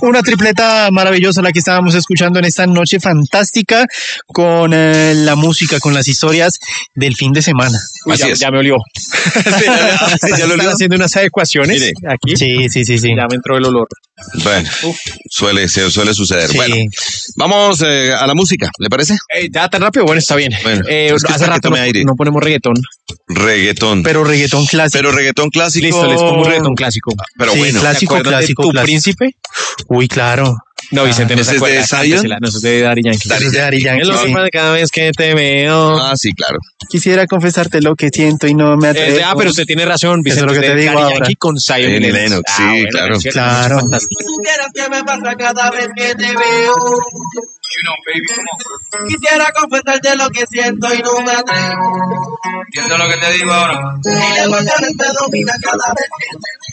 Una tripleta maravillosa la que estábamos escuchando en esta noche fantástica con la música, con las historias del fin de semana. Uy, ya me olió. Ya lo están haciendo unas adecuaciones. Mire, Aquí. Sí. Ya me entró el olor. Bueno, suele suceder. Sí. Bueno, vamos a la música, ¿le parece? Ya tan rápido, bueno, está bien. Bueno, es que hace rato tome aire. no ponemos reggaetón. Reggaetón. Pero reggaetón clásico. Pero reggaetón clásico. Listo, les pongo un reggaetón clásico. Pero Sí, bueno. clásico, ¿Se acuerdan de clásico, Tu clásico. Príncipe? Uy, claro. No, Vicente, no ¿ese se es de acuerda. Zion? Cántesela. No, eso es de Daddy Yankee. Eso es de Daddy Yankee, Es lo que sí. pasa cada vez que te veo. Ah, sí, claro. Quisiera confesarte lo que siento y no me atrevo. Pero usted tiene razón, Vicente. Eso es lo que te de digo Daddy ahora. Yankee con Zion y Lennox, Lennox. sí, Bueno, claro. es cierto, Claro. es fantástico. Supieras qué me pasa cada vez que te veo. Quisiera confesarte lo que siento y no me atrevo. ¿Entiendes lo que te digo ahora? Y la emoción te domina cada vez que te veo.